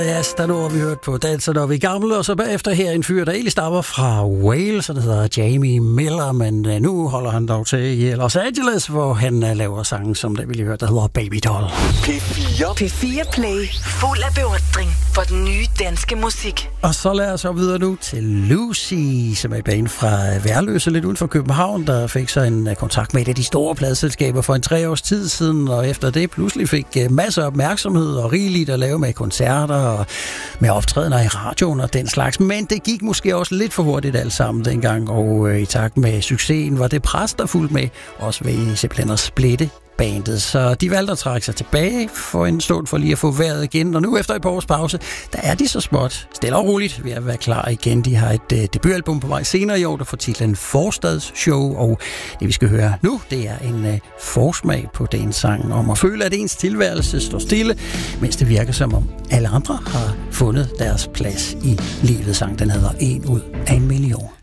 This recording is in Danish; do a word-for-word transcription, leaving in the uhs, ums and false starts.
Ja, der nu har vi hørt på Danser, når vi er gamle, og så bagefter her en fyr, der egentlig stammer fra Wales, og det hedder Jamie Miller, men uh, nu holder han dog til i Los Angeles, hvor han uh, laver sange, som det ville høre, der hedder Baby Doll. P fire. P fire Play. Fuld af beundring for den nye danske musik. Og så lad os op videre nu til Lucy, som er et band fra Værløse, lidt uden for København, der fik så en uh, kontakt med et af de store pladeselskaber for en tre års tid siden, og efter det pludselig fik uh, masser af opmærksomhed og rigeligt at lave med koncerter og med optrædener i radioen og den slags. Men det gik måske også lidt for hurtigt alt sammen dengang, og øh, i takt med succesen var det pres, der fulgte med, også ved simpelthen at splitte bandet. Så de valgte at trække sig tilbage for en stund for lige at få vejret igen, og nu efter et par års pause, der er de så småt stille og roligt ved at være klar igen. De har et øh, debutalbum på vej senere i år, der får titlen Forstadsshow, og det vi skal høre nu, det er en øh, forsmag på den sang om at føle, at ens tilværelse står stille, mens det virker som om alle andre har fundet deres plads i livet. Sang, den hedder En ud af en million.